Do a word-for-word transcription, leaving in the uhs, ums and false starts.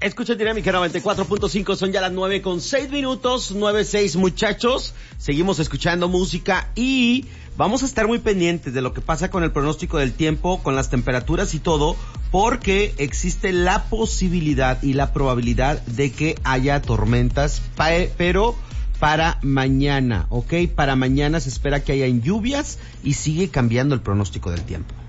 Escucha Dinámica noventa y cuatro punto cinco, son ya las nueve con seis minutos, nueve seis muchachos. Seguimos escuchando música y vamos a estar muy pendientes de lo que pasa con el pronóstico del tiempo, con las temperaturas y todo, porque existe la posibilidad y la probabilidad de que haya tormentas, pero para mañana, ¿ok? Para mañana se espera que haya lluvias y sigue cambiando el pronóstico del tiempo.